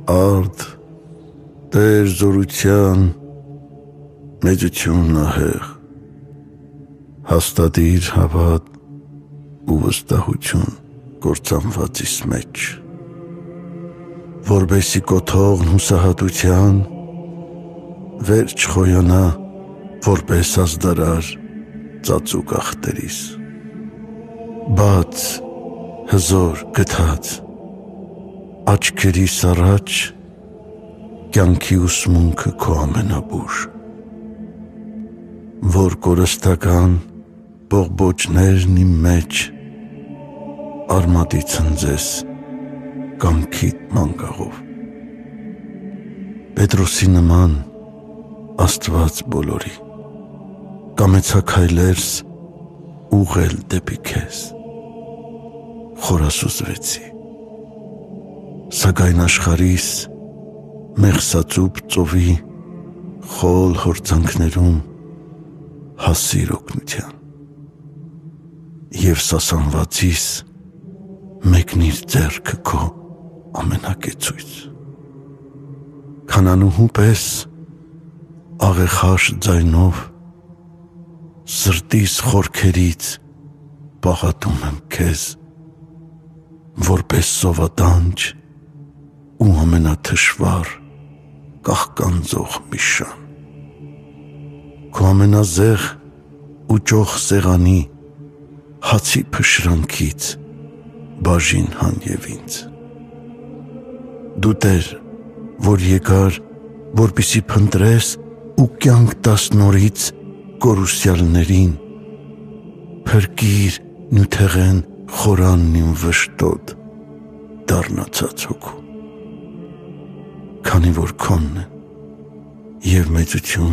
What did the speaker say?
Արդ Տեր զորության մեծությունն ահեղ, հաստատիր հավատ ու վստահություն կործանվածիս մեջ, որբեսի կոթողն հուսահատության վեր չխոյանա, որպես ազդարար ծածուկ ախտերիս, բաց, հզոր, գթած, աչքերիս առաջ կյանքի ուսմունքը քո ամենաբուժ, որ կորստական բողբոջներն իմ մեջ արմատի ցնձես կամքիդ մանգաղով, Պետրոսի նման Աստված բոլորի, կամեցա քայլերս ուղղել դեպի քեզ, խորասուզվեցի, սակայն աշխարհիս մեղսածուփ ծովի խոլ հորձանքներում հասիր օգնության և սասանվածիս մեկնիր ձեռքը քո ամենակեցույց, քանանուհու պես աղեխաշ ձայնով սրտիս խորքերից պաղատում եմ քեզ, որպես սովատանչ ու ամենաթշվառ կաղկանձող մի շան, քո ամենազեղ ու ճոխ սեղանի հացի փշրանքից բաժին հանև ինձ, դու Տեր, որ եկար, որպեսզի փնտրես ու կյանք տաս նորից կորուսյալներին, փրկիր նյութեղեն խորանն իմ վշտոտ դառնացած հոգու, քանի որ քոնն է և մեծություն